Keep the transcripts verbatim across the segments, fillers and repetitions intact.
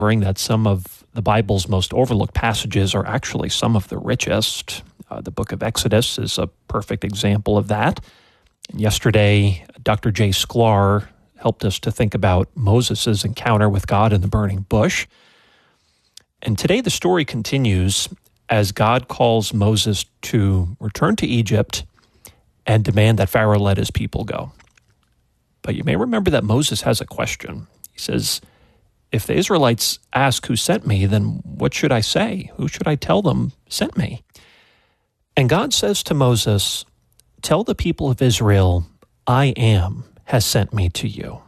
that some of the Bible's most overlooked passages are actually some of the richest. Uh, the book of Exodus is a perfect example of that. And yesterday, Doctor Jay Sklar helped us to think about Moses' encounter with God in the burning bush. And today the story continues as God calls Moses to return to Egypt and demand that Pharaoh let his people go. But you may remember that Moses has a question. He says, if the Israelites ask who sent me, then what should I say? Who should I tell them sent me? And God says to Moses, tell the people of Israel, I am has sent me to you.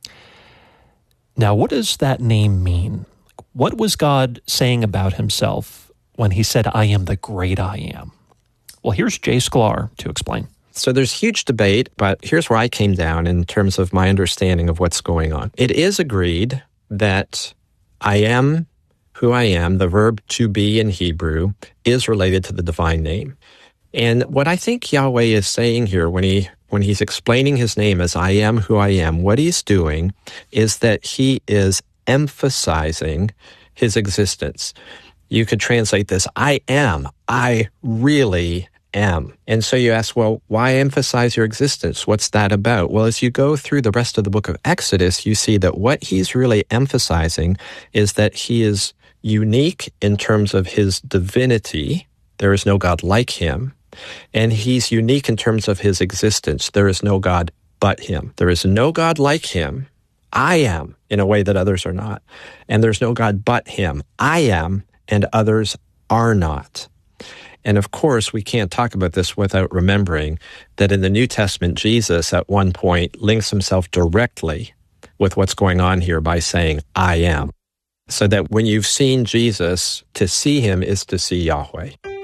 Now, what does that name mean? What was God saying about himself when he said, I am the great I am? Well, here's Jay Sklar to explain. So there's huge debate, but here's where I came down in terms of my understanding of what's going on. It is agreed that I am who I am, the verb to be in Hebrew, is related to the divine name. And what I think Yahweh is saying here when he when he's explaining his name as I am who I am, what he's doing is that he is emphasizing his existence. You could translate this, I am, I really am. And so you ask, well, why emphasize your existence? What's that about? Well, as you go through the rest of the book of Exodus, you see that what he's really emphasizing is that he is unique in terms of his divinity. There is no God like him. And he's unique in terms of his existence. There is no God but him. There is no God like him. I am in a way that others are not. And there's no God but him. I am, and others are not. And of course, we can't talk about this without remembering that in the New Testament, Jesus at one point links himself directly with what's going on here by saying, I am. So that when you've seen Jesus, to see him is to see Yahweh.